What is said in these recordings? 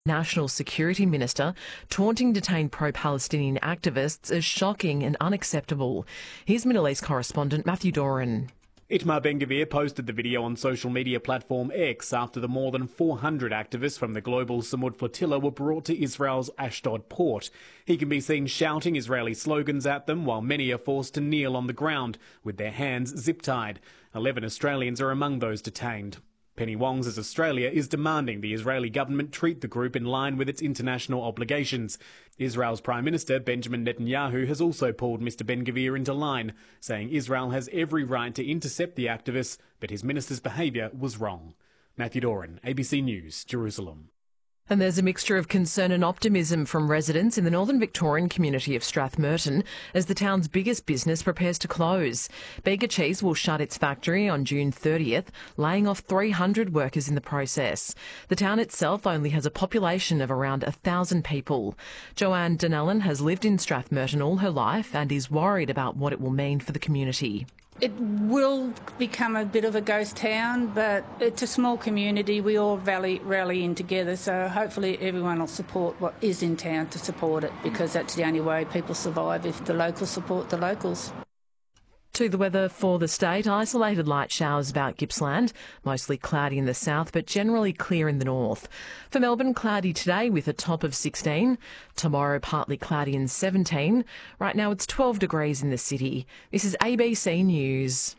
National Security Minister taunting detained pro-Palestinian activists as shocking and unacceptable. Here's Middle East correspondent Matthew Doran. Itamar Ben-Gvir posted the video on social media platform X after the more than 400 activists from the global Samud flotilla were brought to Israel's Ashdod port. He can be seen shouting Israeli slogans at them while many are forced to kneel on the ground with their hands zip-tied. 11 Australians are among those detained. Penny Wong says Australia is demanding the Israeli government treat the group in line with its international obligations. Israel's Prime Minister Benjamin Netanyahu has also pulled Mr Ben-Gvir into line, saying Israel has every right to intercept the activists, but his minister's behaviour was wrong. Matthew Doran, ABC News, Jerusalem. And there's a mixture of concern and optimism from residents in the northern Victorian community of Strathmerton as the town's biggest business prepares to close. Bega Cheese will shut its factory on June 30th, laying off 300 workers in the process. The town itself only has a population of around 1,000 people. Joanne Donnellan has lived in Strathmerton all her life and is worried about what it will mean for the community. It will become a bit of a ghost town, but it's a small community. We all rally in together, so hopefully everyone will support what is in town to support it, because that's the only way people survive, if the locals support the locals. To the weather for the state, isolated light showers about Gippsland, mostly cloudy in the south but generally clear in the north. For Melbourne, cloudy today with a top of 16. Tomorrow, partly cloudy and 17. Right now it's 12 degrees in the city. This is ABC News.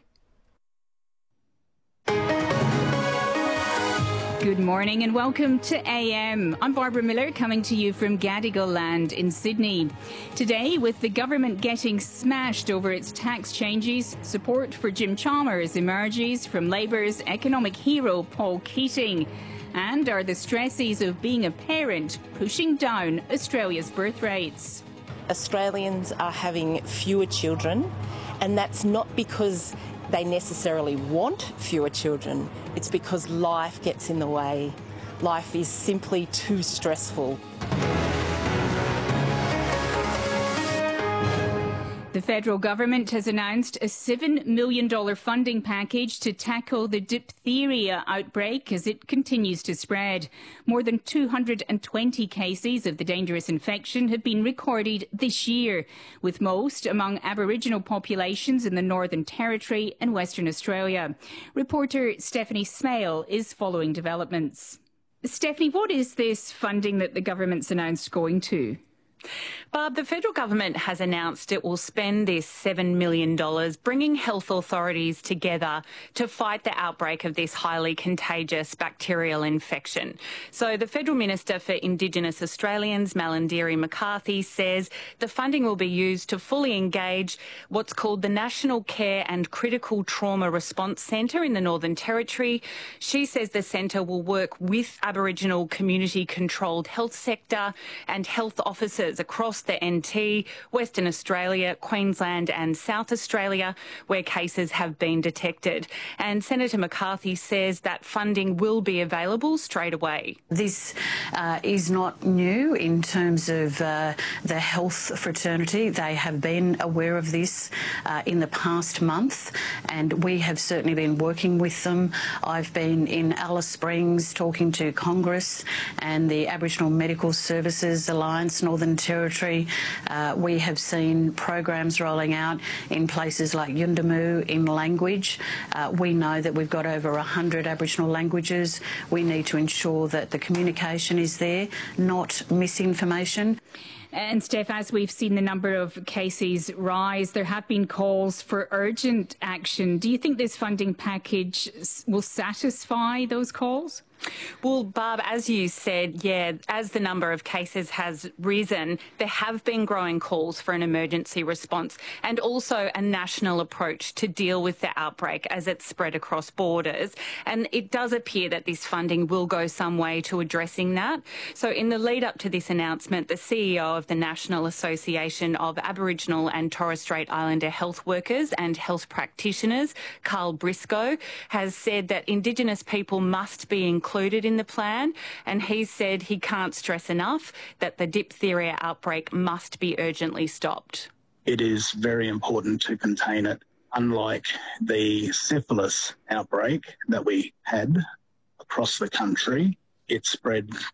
Good morning and welcome to AM. I'm Barbara Miller coming to you from Gadigal Land in Sydney. Today, with the government getting smashed over its tax changes, support for Jim Chalmers emerges from Labor's economic hero Paul Keating. And are the stresses of being a parent pushing down Australia's birth rates? Australians are having fewer children, and that's not because they necessarily want fewer children. It's because life gets in the way. Life is simply too stressful. The federal government has announced a $7 million funding package to tackle the diphtheria outbreak as it continues to spread. More than 220 cases of the dangerous infection have been recorded this year, with most among Aboriginal populations in the Northern Territory and Western Australia. Reporter Stephanie Smale is following developments. Stephanie, what is this funding that the government's announced going to? Barb, the federal government has announced it will spend this $7 million bringing health authorities together to fight the outbreak of this highly contagious bacterial infection. So the Federal Minister for Indigenous Australians, Malarndirri McCarthy, says the funding will be used to fully engage what's called the National Care and Critical Trauma Response Centre in the Northern Territory. She says the centre will work with Aboriginal community-controlled health sector and health officers across the NT, Western Australia, Queensland and South Australia, where cases have been detected. And Senator McCarthy says that funding will be available straight away. This is not new in terms of the health fraternity. They have been aware of this in the past month, and we have certainly been working with them. I've been in Alice Springs talking to Congress and the Aboriginal Medical Services Alliance, Northern Territory. We have seen programs rolling out in places like Yuendumu in language. We know that we've got over 100 Aboriginal languages. We need to ensure that the communication is there, not misinformation. And Steph, as we've seen the number of cases rise, there have been calls for urgent action. Do you think this funding package will satisfy those calls? Well, Barb, as you said, as the number of cases has risen, there have been growing calls for an emergency response and also a national approach to deal with the outbreak as it's spread across borders. And it does appear that this funding will go some way to addressing that. So in the lead up to this announcement, the CEO of the National Association of Aboriginal and Torres Strait Islander Health Workers and Health Practitioners, Carl Briscoe, has said that Indigenous people must be included in the plan, and he said he can't stress enough that the diphtheria outbreak must be urgently stopped. It is very important to contain it. Unlike the syphilis outbreak that we had across the country, it spread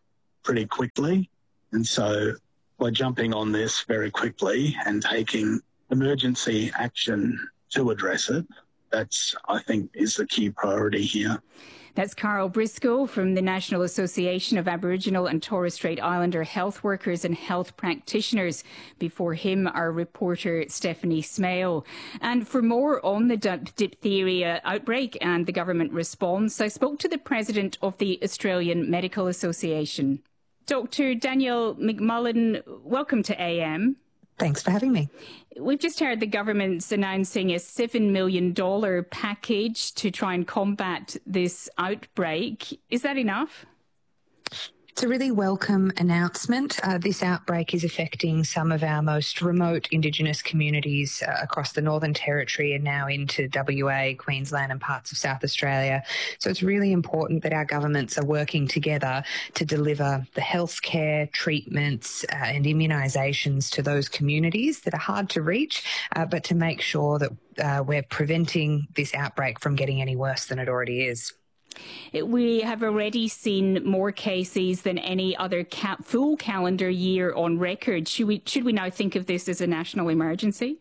pretty quickly. And so by jumping on this very quickly and taking emergency action to address it, that's, I think, is the key priority here. That's Carl Briscoe from the National Association of Aboriginal and Torres Strait Islander Health Workers and Health Practitioners. Before him, our reporter Stephanie Smale. And for more on the diphtheria outbreak and the government response, I spoke to the president of the Australian Medical Association. Dr. Danielle McMullen, welcome to AM. Thanks for having me. We've just heard the government's announcing a $7 million package to try and combat this outbreak. Is that enough? It's a really welcome announcement. This outbreak is affecting some of our most remote Indigenous communities across the Northern Territory and now into WA, Queensland and parts of South Australia. So it's really important that our governments are working together to deliver the healthcare, treatments and immunisations to those communities that are hard to reach, but to make sure that we're preventing this outbreak from getting any worse than it already is. We have already seen more cases than any other full calendar year on record. Should we now think of this as a national emergency?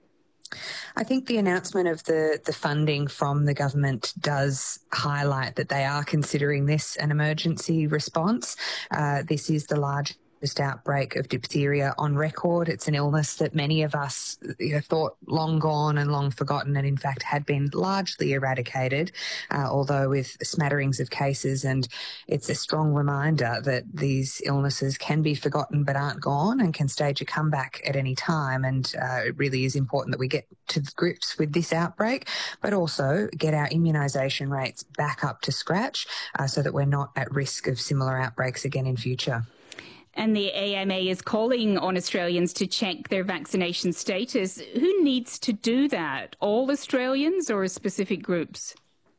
I think the announcement of the funding from the government does highlight that they are considering this an emergency response. This is the largest outbreak of diphtheria on record. It's an illness that many of us thought long gone and long forgotten, and in fact had been largely eradicated, although with smatterings of cases. And it's a strong reminder that these illnesses can be forgotten but aren't gone and can stage a comeback at any time. And it really is important that we get to grips with this outbreak, but also get our immunisation rates back up to scratch so that we're not at risk of similar outbreaks again in future. And the AMA is calling on Australians to check their vaccination status. Who needs to do that? All Australians or specific groups?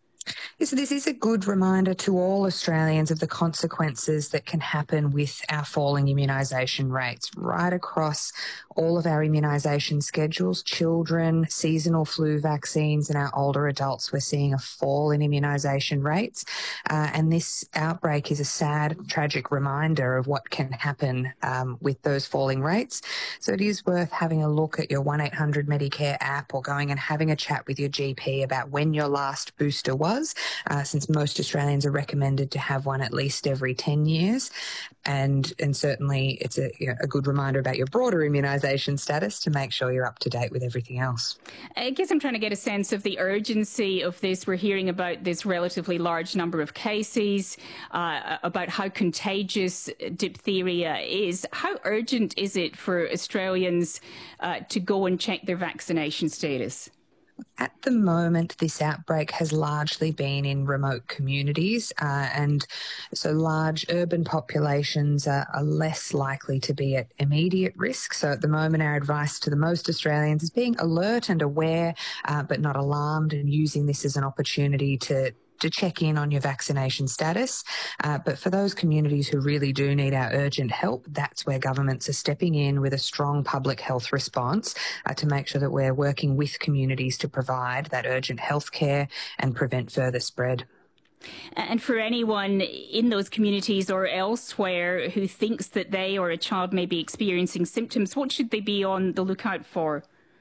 So this is a good reminder to all Australians of the consequences that can happen with our falling immunisation rates right across all of our immunisation schedules. Children, seasonal flu vaccines and our older adults, we're seeing a fall in immunisation rates. And this outbreak is a sad, tragic reminder of what can happen with those falling rates. So it is worth having a look at your 1-800 Medicare app or going and having a chat with your GP about when your last booster was, since most Australians are recommended to have one at least every 10 years. And certainly it's a good reminder about your broader immunisation status to make sure you're up to date with everything else. I guess I'm trying to get a sense of the urgency of this. We're hearing about this relatively large number of cases, about how contagious diphtheria is. How urgent is it for Australians to go and check their vaccination status? At the moment, this outbreak has largely been in remote communities, and so large urban populations are less likely to be at immediate risk. So at the moment, our advice to the most Australians is being alert and aware, but not alarmed, and using this as an opportunity to check in on your vaccination status. But for those communities who really do need our urgent help, that's where governments are stepping in with a strong public health response to make sure that we're working with communities to provide that urgent health care and prevent further spread. And for anyone in those communities or elsewhere who thinks that they or a child may be experiencing symptoms, what should they be on the lookout for?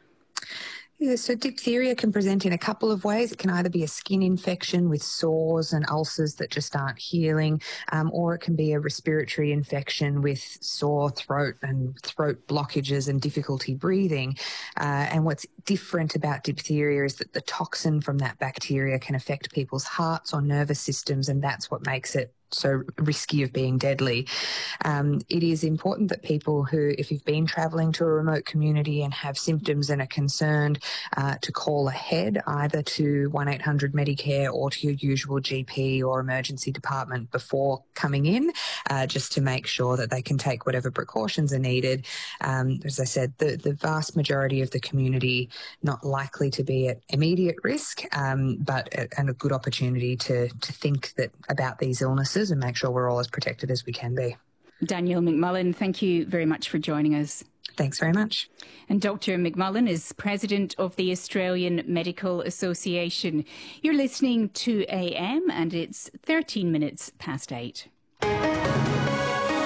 Yeah, so diphtheria can present in a couple of ways. It can either be a skin infection with sores and ulcers that just aren't healing, or it can be a respiratory infection with sore throat and throat blockages and difficulty breathing. And what's different about diphtheria is that the toxin from that bacteria can affect people's hearts or nervous systems, and that's what makes it so risky of being deadly. It is important that people who, if you've been travelling to a remote community and have symptoms and are concerned, to call ahead either to 1-800 Medicare or to your usual GP or emergency department before coming in, just to make sure that they can take whatever precautions are needed. As I said, the vast majority of the community not likely to be at immediate risk, but a good opportunity to think about these illnesses and make sure we're all as protected as we can be. Danielle McMullen, thank you very much for joining us. Thanks very much. And Dr. McMullen is President of the Australian Medical Association. You're listening to AM and it's 13 minutes past 8.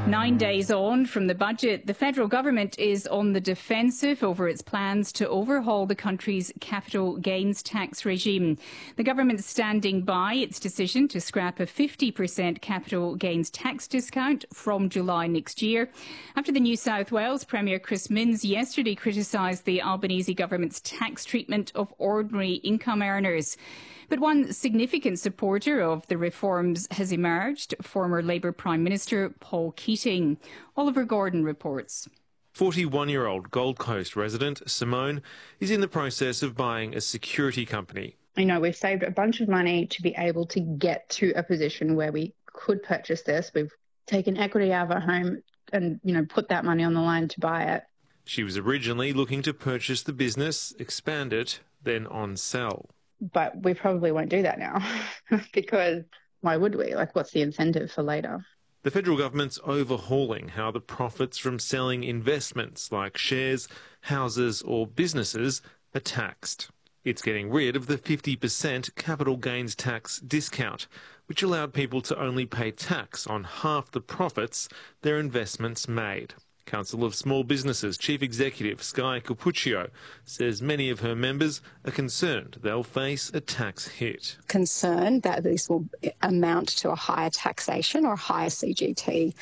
9 days on from the budget, the federal government is on the defensive over its plans to overhaul the country's capital gains tax regime. The government's standing by its decision to scrap a 50% capital gains tax discount from July next year, after the New South Wales Premier Chris Minns yesterday criticised the Albanese government's tax treatment of ordinary income earners. But one significant supporter of the reforms has emerged, former Labor Prime Minister Paul Keating. Oliver Gordon reports. 41-year-old Gold Coast resident Simone is in the process of buying a security company. You know, we've saved a bunch of money to be able to get to a position where we could purchase this. We've taken equity out of our home and, put that money on the line to buy it. She was originally looking to purchase the business, expand it, then on-sell. But we probably won't do that now because why would we? What's the incentive for later? The federal government's overhauling how the profits from selling investments like shares, houses or businesses are taxed. It's getting rid of the 50% capital gains tax discount, which allowed people to only pay tax on half the profits their investments made. Council of Small Businesses Chief Executive Sky Capuccio says many of her members are concerned they'll face a tax hit. Concerned that this will amount to a higher taxation or higher CGT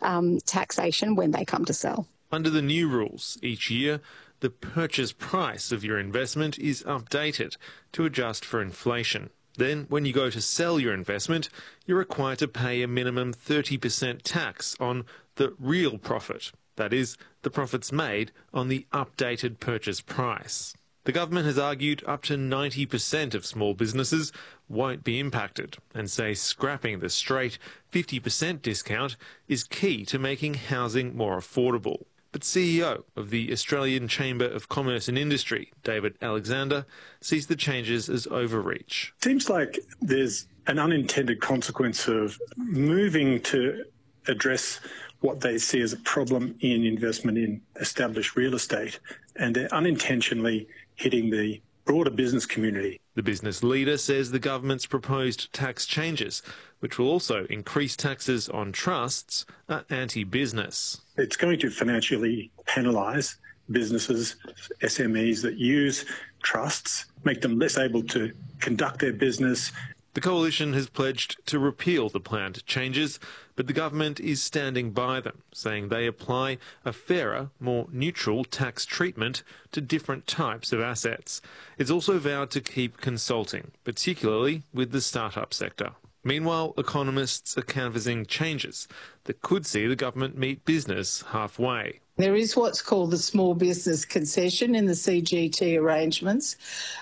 taxation when they come to sell. Under the new rules, each year the purchase price of your investment is updated to adjust for inflation. Then, when you go to sell your investment, you're required to pay a minimum 30% tax on the real profit. That is, the profits made on the updated purchase price. The government has argued up to 90% of small businesses won't be impacted and say scrapping the straight 50% discount is key to making housing more affordable. But CEO of the Australian Chamber of Commerce and Industry, David Alexander, sees the changes as overreach. Seems like there's an unintended consequence of moving to address what they see as a problem in investment in established real estate, and they're unintentionally hitting the broader business community. The business leader says the government's proposed tax changes, which will also increase taxes on trusts, are anti-business. It's going to financially penalise businesses, SMEs that use trusts, make them less able to conduct their business. The coalition has pledged to repeal the planned changes, but the government is standing by them, saying they apply a fairer, more neutral tax treatment to different types of assets. It's also vowed to keep consulting, particularly with the startup sector. Meanwhile, economists are canvassing changes that could see the government meet business halfway. There is what's called the small business concession in the CGT arrangements,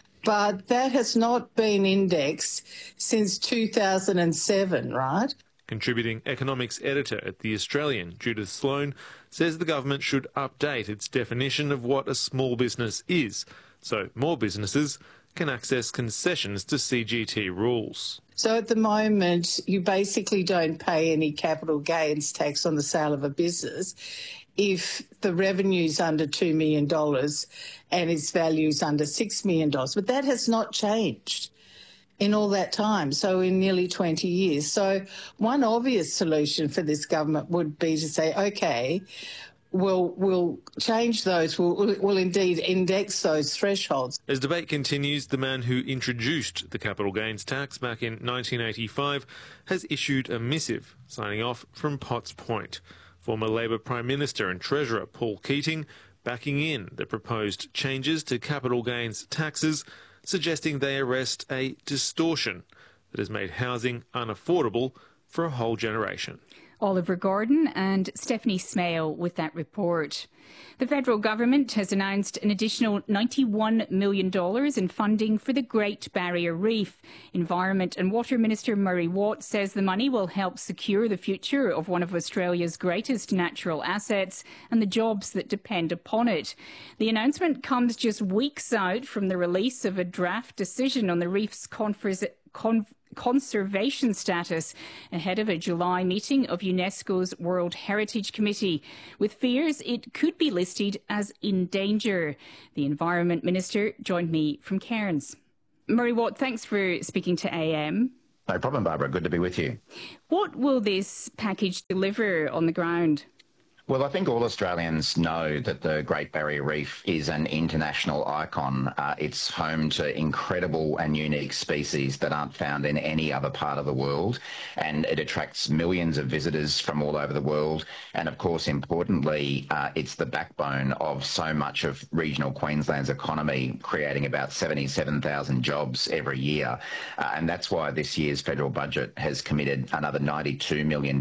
but that has not been indexed since 2007, right? Contributing economics editor at The Australian, Judith Sloan, says the government should update its definition of what a small business is, so more businesses can access concessions to CGT rules. So at the moment, you basically don't pay any capital gains tax on the sale of a business if the revenue's under $2 million and its value's under $6 million. But that has not changed in all that time, so in nearly 20 years. So one obvious solution for this government would be to say, OK, we'll change those, we'll indeed index those thresholds. As debate continues, the man who introduced the capital gains tax back in 1985 has issued a missive signing off from Potts Point. Former Labor Prime Minister and Treasurer Paul Keating backing in the proposed changes to capital gains taxes, suggesting they arrest a distortion that has made housing unaffordable for a whole generation. Oliver Gordon and Stephanie Smale with that report. The federal government has announced an additional $91 million in funding for the Great Barrier Reef. Environment and Water Minister Murray Watt says the money will help secure the future of one of Australia's greatest natural assets and the jobs that depend upon it. The announcement comes just weeks out from the release of a draft decision on the reef's conservation status ahead of a July meeting of UNESCO's World Heritage Committee, with fears it could be listed as in danger. The Environment Minister joined me from Cairns. Murray Watt, thanks for speaking to AM. No problem, Barbara. Good to be with you. What will this package deliver on the ground? Well, I think all Australians know that the Great Barrier Reef is an international icon. It's home to incredible and unique species that aren't found in any other part of the world, and it attracts millions of visitors from all over the world. And of course, importantly, it's the backbone of so much of regional Queensland's economy, creating about 77,000 jobs every year. And that's why this year's federal budget has committed another $92 million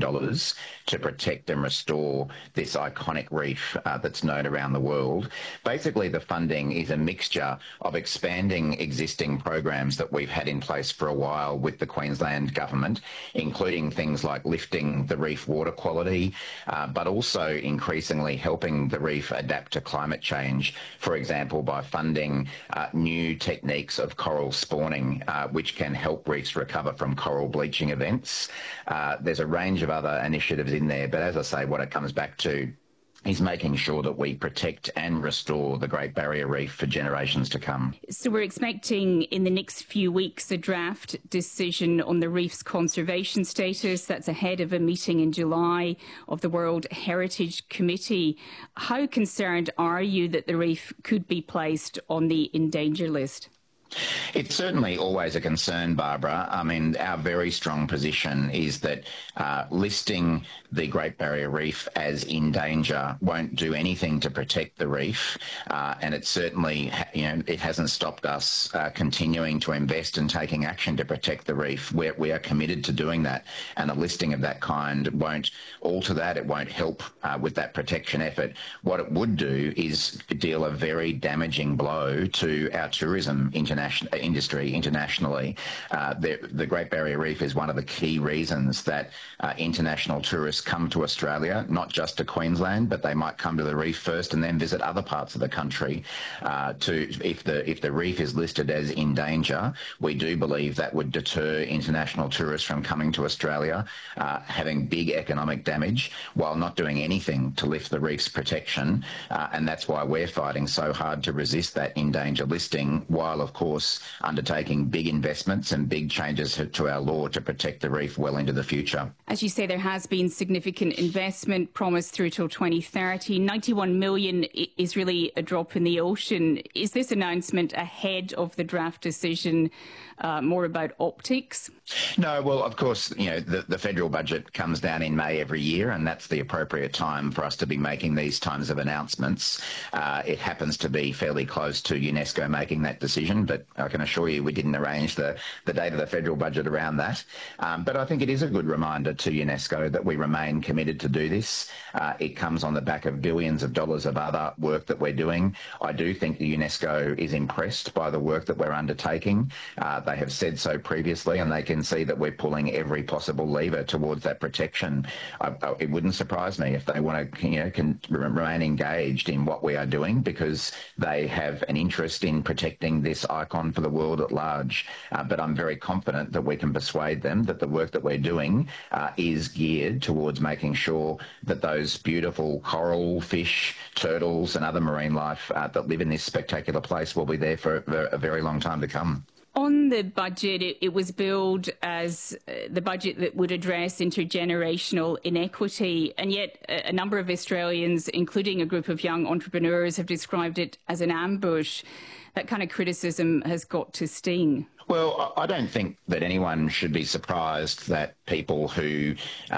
to protect and restore this iconic reef that's known around the world. Basically, the funding is a mixture of expanding existing programs that we've had in place for a while with the Queensland government, including things like lifting the reef water quality, but also increasingly helping the reef adapt to climate change, for example, by funding new techniques of coral spawning, which can help reefs recover from coral bleaching events. There's a range of other initiatives in there, but as I say, what it comes back to is making sure that we protect and restore the Great Barrier Reef for generations to come. So we're expecting in the next few weeks a draft decision on the reef's conservation status. That's ahead of a meeting in July of the World Heritage Committee. How concerned are you that the reef could be placed on the endangered list? It's certainly always a concern, Barbara. I mean, our very strong position is that listing the Great Barrier Reef as in danger won't do anything to protect the reef, and it certainly, it hasn't stopped us continuing to invest and taking action to protect the reef. We are committed to doing that, and a listing of that kind won't alter that. It won't help with that protection effort. What it would do is deal a very damaging blow to our tourism industry internationally. The Great Barrier Reef is one of the key reasons that international tourists come to Australia, not just to Queensland, but they might come to the reef first and then visit other parts of the country. If the reef is listed as in danger, we do believe that would deter international tourists from coming to Australia, having big economic damage, while not doing anything to lift the reef's protection. And that's why we're fighting so hard to resist that in danger listing, while of course undertaking big investments and big changes to our law to protect the reef well into the future. As you say, there has been significant investment promised through till 2030. 91 million is really a drop in the ocean. Is this announcement ahead of the draft decision more about optics? No, well, of course, the federal budget comes down in May every year, and that's the appropriate time for us to be making these kinds of announcements. It happens to be fairly close to UNESCO making that decision, but I can assure you we didn't arrange the date of the federal budget around that. But I think it is a good reminder to UNESCO that we remain committed to do this. It comes on the back of billions of dollars of other work that we're doing. I do think the UNESCO is impressed by the work that we're undertaking. They have said so previously, and they can see that we're pulling every possible lever towards that protection. It wouldn't surprise me if they want to remain engaged in what we are doing, because they have an interest in protecting this icon for the world at large. But I'm very confident that we can persuade them that the work that we're doing is geared towards making sure that those beautiful coral, fish, turtles and other marine life that live in this spectacular place will be there for a very long time to come. On the budget, it was billed as the budget that would address intergenerational inequity, and yet a number of Australians, including a group of young entrepreneurs, have described it as an ambush. That kind of criticism has got to sting. Well, I don't think that anyone should be surprised that people who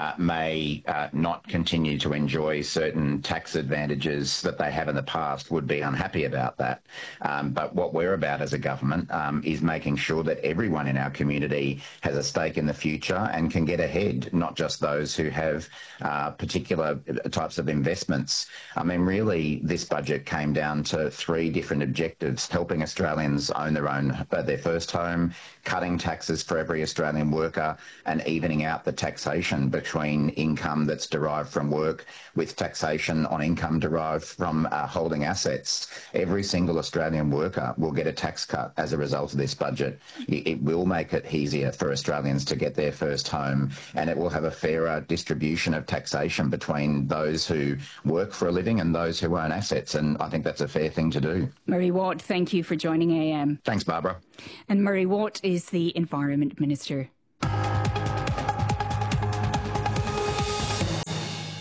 may not continue to enjoy certain tax advantages that they have in the past would be unhappy about that. But what we're about as a government is making sure that everyone in our community has a stake in the future and can get ahead, not just those who have particular types of investments. I mean, really, this budget came down to three different objectives: helping Australians own their first home, cutting taxes for every Australian worker, and evening out the taxation between income that's derived from work with taxation on income derived from holding assets. Every single Australian worker will get a tax cut as a result of this budget. It will make it easier for Australians to get their first home, and it will have a fairer distribution of taxation between those who work for a living and those who own assets, and I think that's a fair thing to do. Murray Watt, thank you for joining AM. Thanks, Barbara. And Murray Watt is the Environment Minister.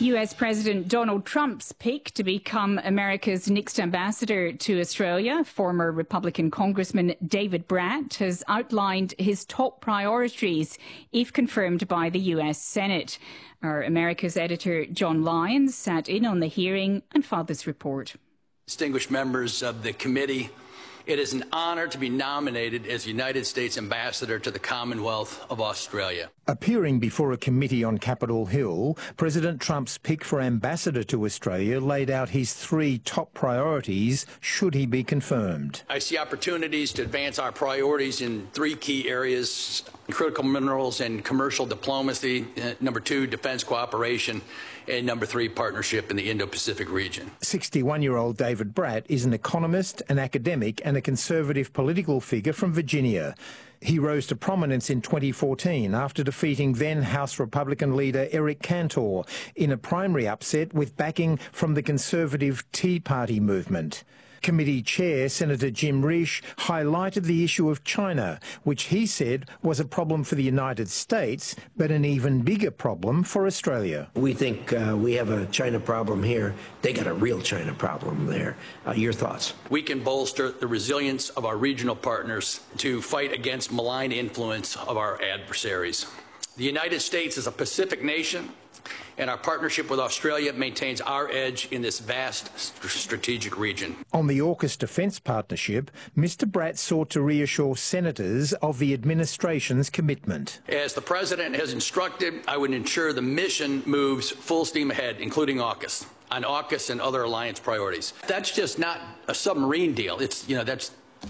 US President Donald Trump's pick to become America's next ambassador to Australia, former Republican Congressman David Bratt, has outlined his top priorities if confirmed by the US Senate. Our America's editor John Lyons sat in on the hearing and filed this report. Distinguished members of the committee, it is an honour to be nominated as United States Ambassador to the Commonwealth of Australia. Appearing before a committee on Capitol Hill, President Trump's pick for ambassador to Australia laid out his 3 top priorities should he be confirmed. I see opportunities to advance our priorities in 3 key areas: critical minerals and commercial diplomacy, number 2, defence cooperation, and number 3, partnership in the Indo-Pacific region. 61-year-old David Bratt is an economist, an academic and a conservative political figure from Virginia. He rose to prominence in 2014 after defeating then House Republican leader Eric Cantor in a primary upset with backing from the conservative Tea Party movement. Committee Chair Senator Jim Risch highlighted the issue of China, which he said was a problem for the United States, but an even bigger problem for Australia. We think we have a China problem here. They got a real China problem there. Your thoughts? We can bolster the resilience of our regional partners to fight against malign influence of our adversaries. The United States is a Pacific nation, and our partnership with Australia maintains our edge in this vast strategic region. On the AUKUS Defence Partnership, Mr Bratt sought to reassure senators of the administration's commitment. As the President has instructed, I would ensure the mission moves full steam ahead, including AUKUS, on AUKUS and other alliance priorities. That's just not a submarine deal. It's, that's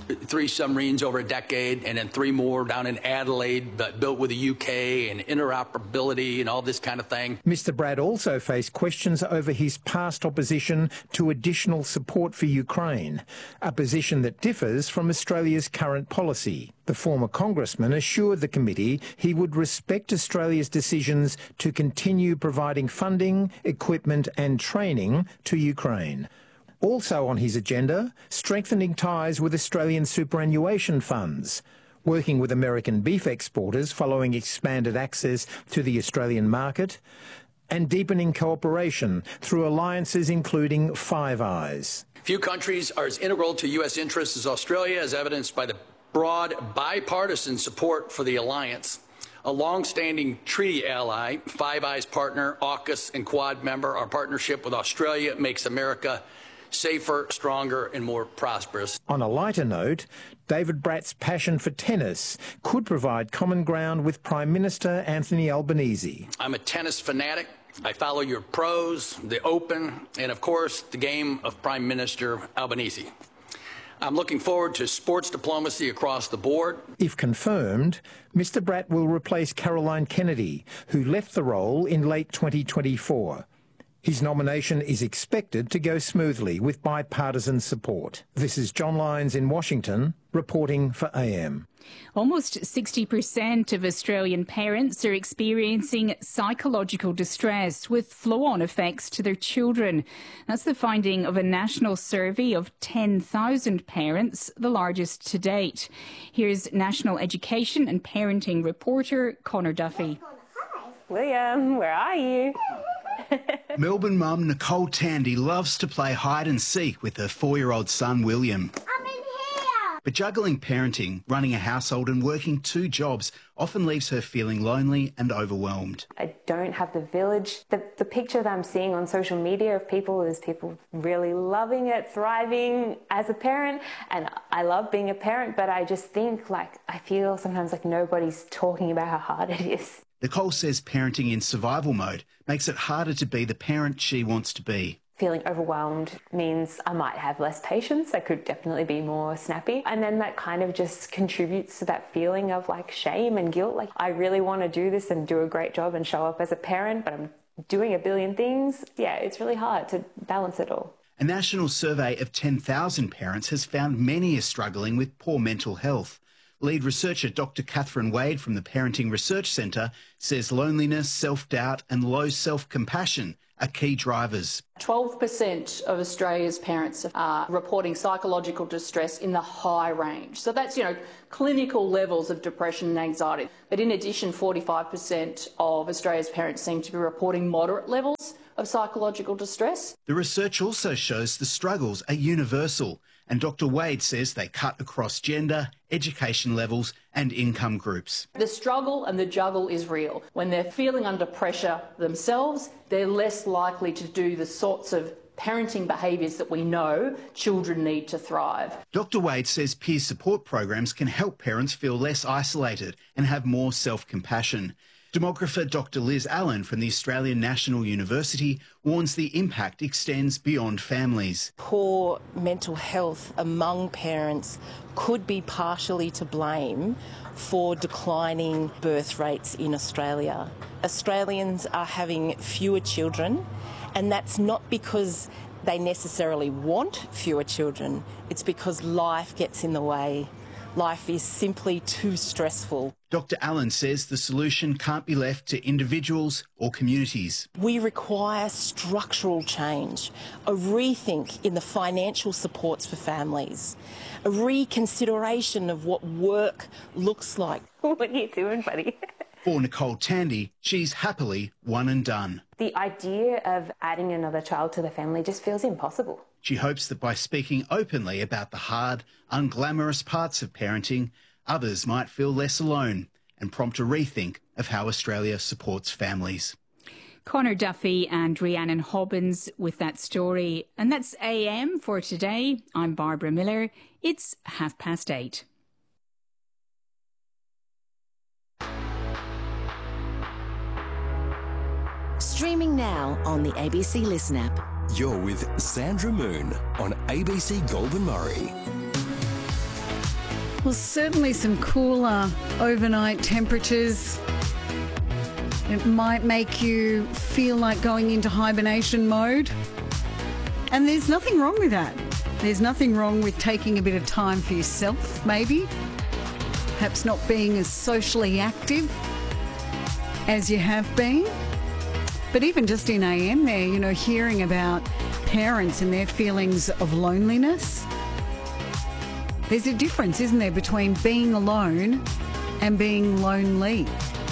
3 submarines over a decade, and then 3 more down in Adelaide, but built with the UK, and interoperability and all this kind of thing. Mr Bratt also faced questions over his past opposition to additional support for Ukraine, a position that differs from Australia's current policy. The former congressman assured the committee he would respect Australia's decisions to continue providing funding, equipment and training to Ukraine. Also on his agenda, strengthening ties with Australian superannuation funds, working with American beef exporters following expanded access to the Australian market, and deepening cooperation through alliances including Five Eyes. Few countries are as integral to U.S. interests as Australia, as evidenced by the broad bipartisan support for the alliance. A long-standing treaty ally, Five Eyes partner, AUKUS and Quad member, our partnership with Australia makes America safer, stronger and more prosperous. On a lighter note, David Bratt's passion for tennis could provide common ground with Prime Minister Anthony Albanese. I'm a tennis fanatic. I follow your pros, the Open, and of course the game of Prime Minister Albanese. I'm looking forward to sports diplomacy across the board. If confirmed, Mr Bratt will replace Caroline Kennedy, who left the role in late 2024. His nomination is expected to go smoothly with bipartisan support. This is John Lyons in Washington, reporting for AM. Almost 60% of Australian parents are experiencing psychological distress with flow-on effects to their children. That's the finding of a national survey of 10,000 parents, the largest to date. Here's National Education and Parenting reporter Connor Duffy. William, where are you? Melbourne mum Nicole Tandy loves to play hide and seek with her 4-year-old son William. I'm in here! But juggling parenting, running a household and working 2 jobs often leaves her feeling lonely and overwhelmed. I don't have the village. The picture that I'm seeing on social media of people is people really loving it, thriving as a parent. And I love being a parent, but I just think I feel sometimes like nobody's talking about how hard it is. Nicole says parenting in survival mode makes it harder to be the parent she wants to be. Feeling overwhelmed means I might have less patience. I could definitely be more snappy. And then that kind of just contributes to that feeling of shame and guilt. I really want to do this and do a great job and show up as a parent, but I'm doing a billion things. Yeah, it's really hard to balance it all. A national survey of 10,000 parents has found many are struggling with poor mental health. Lead researcher Dr. Catherine Wade from the Parenting Research Centre says loneliness, self-doubt and low self-compassion are key drivers. 12% of Australia's parents are reporting psychological distress in the high range. So that's, clinical levels of depression and anxiety. But in addition, 45% of Australia's parents seem to be reporting moderate levels of psychological distress. The research also shows the struggles are universal, and Dr. Wade says they cut across gender, education levels and income groups. The struggle and the juggle is real. When they're feeling under pressure themselves, they're less likely to do the sorts of parenting behaviours that we know children need to thrive. Dr. Wade says peer support programs can help parents feel less isolated and have more self-compassion. Demographer Dr. Liz Allen from the Australian National University warns the impact extends beyond families. Poor mental health among parents could be partially to blame for declining birth rates in Australia. Australians are having fewer children, and that's not because they necessarily want fewer children. It's because life gets in the way. Life is simply too stressful. Dr. Allen says the solution can't be left to individuals or communities. We require structural change, a rethink in the financial supports for families, a reconsideration of what work looks like. What are you doing, buddy? For Nicole Tandy, she's happily one and done. The idea of adding another child to the family just feels impossible. She hopes that by speaking openly about the hard, unglamorous parts of parenting, others might feel less alone and prompt a rethink of how Australia supports families. Connor Duffy and Rhiannon Hobbins with that story. And that's AM for today. I'm Barbara Miller. It's 8:30. Streaming now on the ABC Listen app. You're with Sandra Moon on ABC Golden Murray. Well, certainly some cooler overnight temperatures. It might make you feel like going into hibernation mode. And there's nothing wrong with that. There's nothing wrong with taking a bit of time for yourself, maybe. Perhaps not being as socially active as you have been. But even just in AM there, you know, hearing about parents and their feelings of loneliness. There's a difference, isn't there, between being alone and being lonely.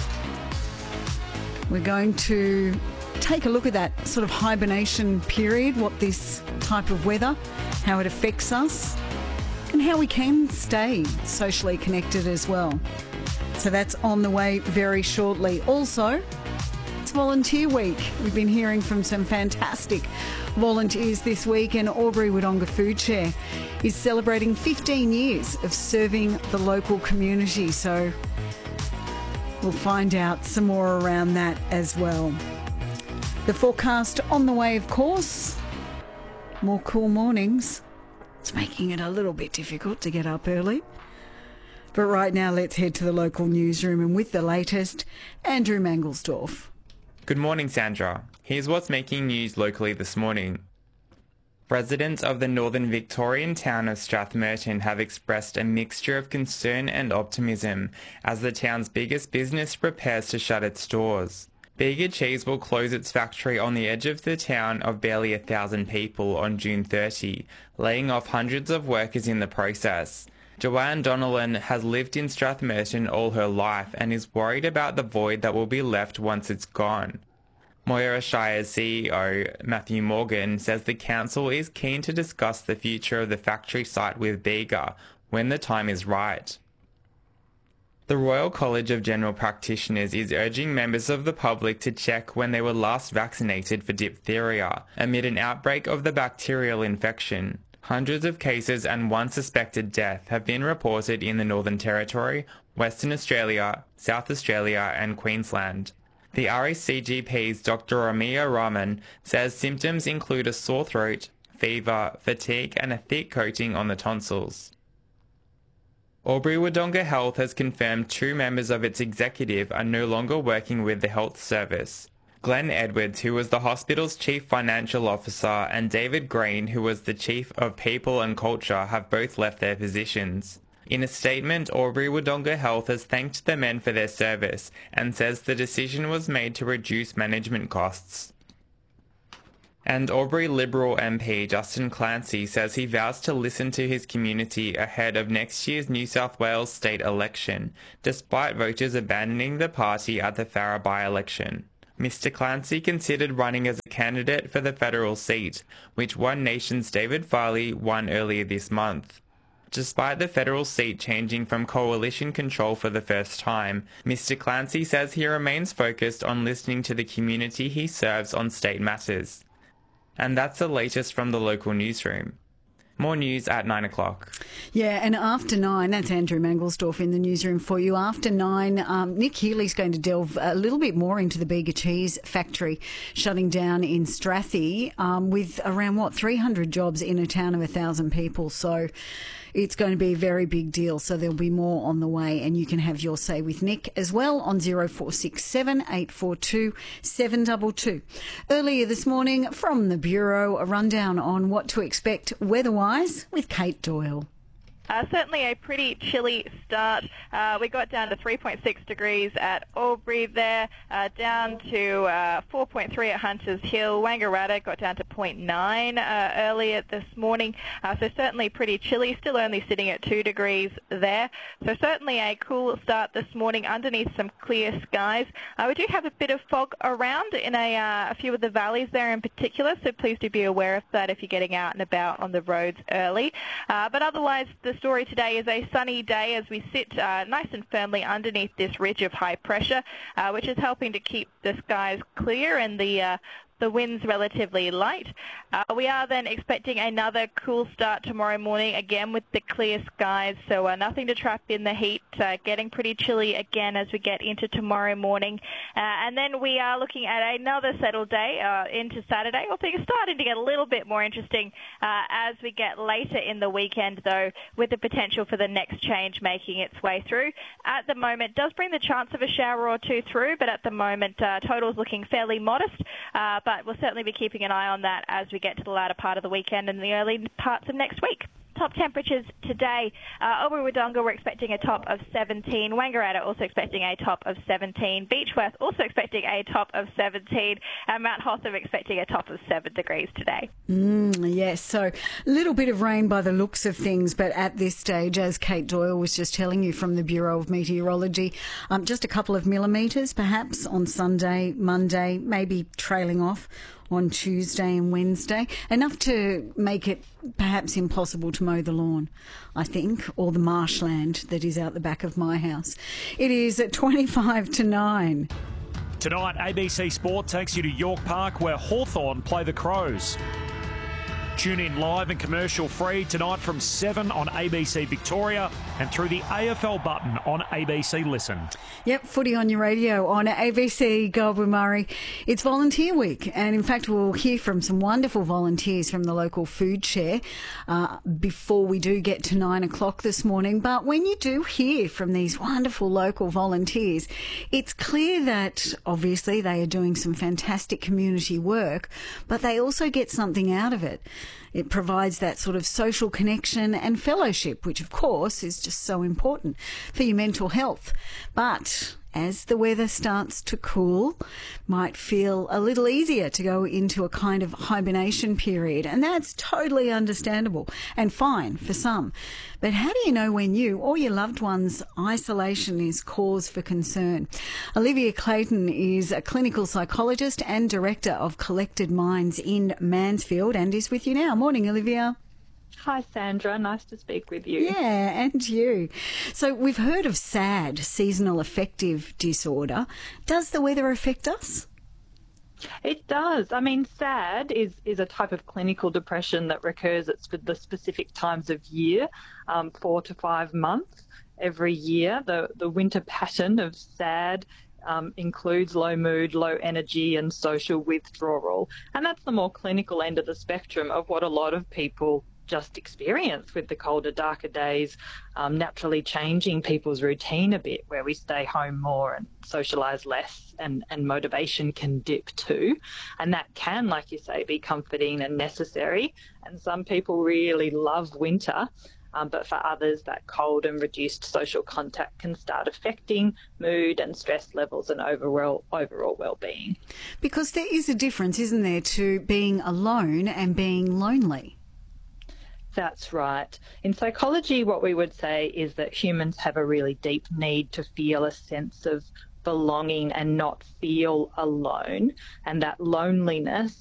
We're going to take a look at that sort of hibernation period, what this type of weather, how it affects us, and how we can stay socially connected as well. So that's on the way very shortly. Also, it's Volunteer Week. We've been hearing from some fantastic volunteers this week, and Albury Wodonga Food Share is celebrating 15 years of serving the local community. So we'll find out some more around that as well. The forecast on the way, of course. More cool mornings. It's making it a little bit difficult to get up early. But right now, let's head to the local newsroom, and with the latest, Andrew Mangelsdorf. Good morning, Sandra. Here's what's making news locally this morning. Residents of the northern Victorian town of Strathmerton have expressed a mixture of concern and optimism as the town's biggest business prepares to shut its doors. Bega Cheese will close its factory on the edge of the town of barely 1,000 people on June 30, laying off hundreds of workers in the process. Joanne Donnellan has lived in Strathmerton all her life and is worried about the void that will be left once it's gone. Moira Shire's CEO, Matthew Morgan, says the council is keen to discuss the future of the factory site with Bega when the time is right. The Royal College of General Practitioners is urging members of the public to check when they were last vaccinated for diphtheria amid an outbreak of the bacterial infection. Hundreds of cases and one suspected death have been reported in the Northern Territory, Western Australia, South Australia and Queensland. The RACGP's Dr. Ramia Rahman says symptoms include a sore throat, fever, fatigue and a thick coating on the tonsils. Albury Wodonga Health has confirmed 2 members of its executive are no longer working with the health service. Glenn Edwards, who was the hospital's chief financial officer, and David Green, who was the chief of people and culture, have both left their positions. In a statement, Albury Wodonga Health has thanked the men for their service and says the decision was made to reduce management costs. And Albury Liberal MP Justin Clancy says he vows to listen to his community ahead of next year's New South Wales state election, despite voters abandoning the party at the Farrer by-election. Mr. Clancy considered running as a candidate for the federal seat, which One Nation's David Farley won earlier this month. Despite the federal seat changing from coalition control for the first time, Mr. Clancy says he remains focused on listening to the community he serves on state matters. And that's the latest from the local newsroom. More news at 9 o'clock. Yeah, and after 9, that's Andrew Mangelsdorf in the newsroom for you. After 9, Nick Healy's going to delve a little bit more into the Bega Cheese factory shutting down in Strathy with around, 300 jobs in a town of 1,000 people. So it's going to be a very big deal. So there'll be more on the way, and you can have your say with Nick as well on 0467 842 722. Earlier this morning from the Bureau, a rundown on what to expect weather-wise with Kate Doyle. Certainly a pretty chilly start. We got down to 3.6 degrees at Albury there, down to 4.3 at Hunters Hill. Wangaratta got down to 0.9 earlier this morning, so certainly pretty chilly, still only sitting at 2 degrees there. So certainly a cool start this morning underneath some clear skies. We do have a bit of fog around in a few of the valleys there in particular, so please do be aware of that if you're getting out and about on the roads early. But otherwise, the story today is a sunny day as we sit nice and firmly underneath this ridge of high pressure, which is helping to keep the skies clear and the winds relatively light. We are then expecting another cool start tomorrow morning, again with the clear skies, so nothing to trap in the heat, getting pretty chilly again as we get into tomorrow morning. And then we are looking at another settled day into Saturday. Well, things are starting to get a little bit more interesting as we get later in the weekend, though, with the potential for the next change making its way through. At the moment, it does bring the chance of a shower or two through, but at the moment, total's looking fairly modest, but we'll certainly be keeping an eye on that as we get to the latter part of the weekend and the early parts of next week. Top temperatures today, Albury-Wodonga we're expecting a top of 17, Wangaratta also expecting a top of 17, Beechworth also expecting a top of 17, and Mount Hotham expecting a top of 7 degrees today. Yes, so a little bit of rain by the looks of things, but at this stage, as Kate Doyle was just telling you from the Bureau of Meteorology, just a couple of millimetres perhaps on Sunday, Monday, maybe trailing off on Tuesday and Wednesday, enough to make it perhaps impossible to mow the lawn, I think, or the marshland that is out the back of my house. It is at 25 to 9. Tonight, ABC Sport takes you to York Park where Hawthorn play the Crows. Tune in live and commercial free tonight from 7 on ABC Victoria and through the AFL button on ABC Listen. Yep, footy on your radio on ABC Goulburn Murray. It's Volunteer Week, and in fact we'll hear from some wonderful volunteers from the local food share before we do get to 9 o'clock this morning. But when you do hear from these wonderful local volunteers, it's clear that obviously they are doing some fantastic community work, but they also get something out of it. It provides that sort of social connection and fellowship, which of course is just so important for your mental health. But as the weather starts to cool, might feel a little easier to go into a kind of hibernation period, and that's totally understandable and fine for some. But how do you know when you or your loved one's isolation is cause for concern? Olivia Clayton is a clinical psychologist and director of Collected Minds in Mansfield and is with you now. Morning, Olivia. Hi, Sandra. Nice to speak with you. Yeah, and you. So we've heard of SAD, seasonal affective disorder. Does the weather affect us? It does. I mean, SAD is a type of clinical depression that recurs at the specific times of year, 4 to 5 months every year. The winter pattern of SAD includes low mood, low energy and social withdrawal. And that's the more clinical end of the spectrum of what a lot of people just experience with the colder, darker days, naturally changing people's routine a bit, where we stay home more and socialise less, and motivation can dip too. And that can, like you say, be comforting and necessary. And some people really love winter, but for others, that cold and reduced social contact can start affecting mood and stress levels and overall well-being. Because there is a difference, isn't there, to being alone and being lonely? That's right. In psychology, what we would say is that humans have a really deep need to feel a sense of belonging and not feel alone. And that loneliness